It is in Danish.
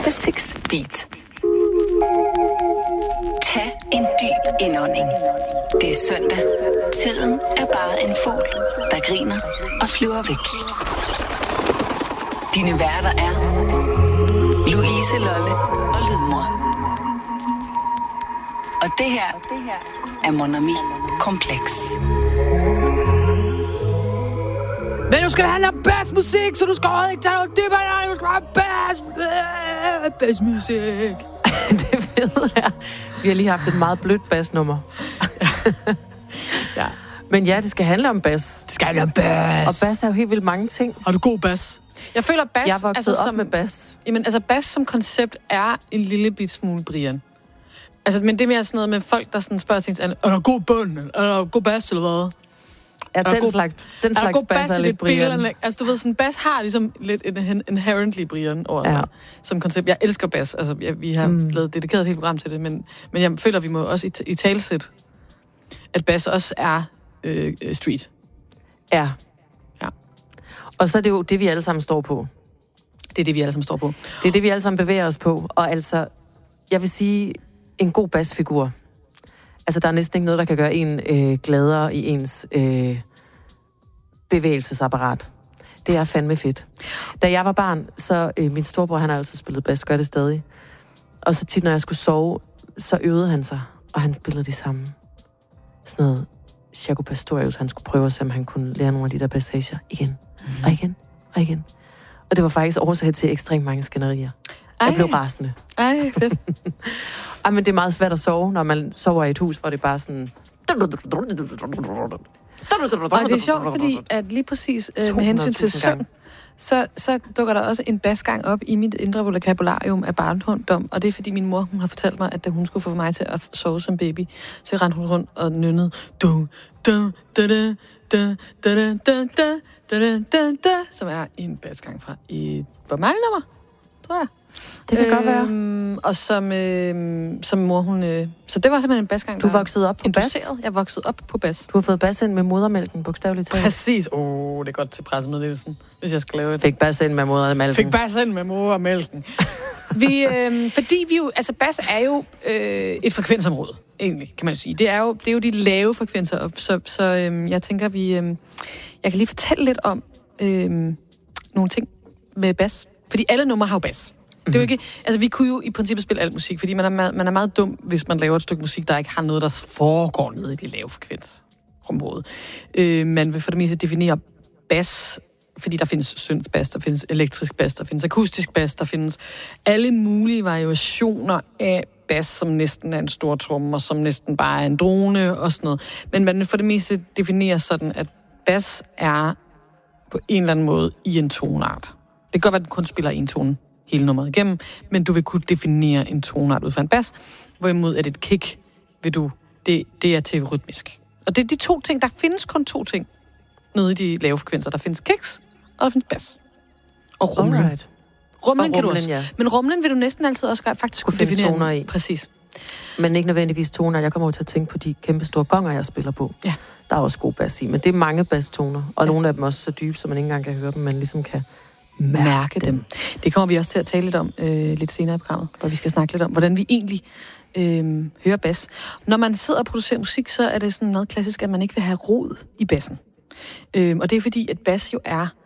på 6 Beat. Tag en dyb indånding. Det er søndag. Tiden er bare en fugl, der griner og flyver væk. Dine værter er Louise Lolle og Lydmor. Og det her er Mon Ami Kompleks. Men nu skal det handle om bassmusik, så du skal overhovedet ikke tage noget dybere ind, du skal have bassmusik. Det fede er, vi har lige haft et meget blødt bassnummer. Ja. Men ja, det skal handle om bas. Det skal handle om bas. Og bas er jo helt vildt mange ting. Har du god bas? Jeg føler bas... Jeg er vokset op med bas. Jamen, altså bas som koncept er en lille bit smule Brian. Altså, men det er mere sådan noget med folk, der sådan spørger til, er der god bund? Er der god bas, eller hvad? Ja, den slags bas er lidt Brian. Altså, du ved, sådan bas har ligesom lidt en inherently Brian over sig, som koncept. Jeg elsker bas. Altså, vi har lavet dedikeret et helt program til det, men jeg føler, vi må også i talsæt, at bas også er street. Ja. Og så er det jo det, vi alle sammen står på. Det er det, vi alle sammen står på. Det er det, vi alle sammen bevæger os på. Og altså, jeg vil sige, en god basfigur. Altså, der er næsten ikke noget, der kan gøre en gladere i ens bevægelsesapparat. Det er fandme fedt. Da jeg var barn, så min storebror, han har altid spillet bas, gør det stadig. Og så tit, når jeg skulle sove, så øvede han sig, og han spillede de samme. Sådan noget Jaco Pastorius, han skulle prøve at se, om han kunne lære nogle af de der passager igen, og igen, og igen. Og det var faktisk årsag til ekstremt mange skænderier. Jeg blev rasende. Ej, fedt. Ej, men det er meget svært at sove, når man sover i et hus, hvor det er bare sådan... Og det er sjovt, fordi at lige præcis med hensyn til søvn, så dukker der også en basgang op i mit indre vokabularium af barndom, og det er fordi min mor, hun har fortalt mig, at da hun skulle få mig til at sove som baby, så rendte hun rundt og nynnede som er en basgang fra et Bormalnummer, tror jeg. Det kan godt være. Og som mor, hun... så det var simpelthen en basgang, du voksede op på bas? Jeg voksede op på bas. Du har fået bas ind med modermælken, bogstaveligt talt. Præcis. Det er godt til pressemeddelelsen, hvis jeg skal lave det. Fik bas ind med modermælken. Fik bas ind med modermælken. Fordi vi jo... Altså, bas er jo et frekvensområde, egentlig, kan man sige. Det er jo de lave frekvenser. Så jeg tænker, jeg kan lige fortælle lidt om nogle ting med bas. Fordi alle numre har jo bas. Det er jo ikke, altså vi kunne jo i princippet spille alt musik, fordi man er meget dum, hvis man laver et stykke musik, der ikke har noget, der foregår nede i det lave frekvensområde. Man vil for det meste definere bas, fordi der findes synthbas, der findes elektrisk bas, der findes akustisk bas, der findes alle mulige variationer af bas, som næsten er en stor tromme, og som næsten bare er en drone og sådan noget. Men man vil for det meste definere sådan, at bas er på en eller anden måde i en tonart. Det kan godt være, at den kun spiller en tone hele nummeret igennem, men du vil kunne definere en tonart ud fra en bas, hvorimod at et kick, det er til rytmisk. Og det er de to ting, der findes kun to ting nede i de lave frekvenser. Der findes kicks, og der findes bas. Og rumlen. Alright. Rumlen kan du også. Ja. Men rumlen vil du næsten altid også faktisk kunne definere toner i. Præcis. Men ikke nødvendigvis toner. Jeg kommer jo til at tænke på de kæmpe store gonger, jeg spiller på. Ja. Der er også god bas i, men det er mange basstoner, og nogle af dem også så dybe, så man ikke engang kan høre dem, men ligesom kan mærke dem. Det kommer vi også til at tale lidt om lidt senere i programmet, hvor vi skal snakke lidt om, hvordan vi egentlig hører bas. Når man sidder og producerer musik, så er det sådan noget klassisk, at man ikke vil have rod i bassen. Og det er fordi, at bas jo er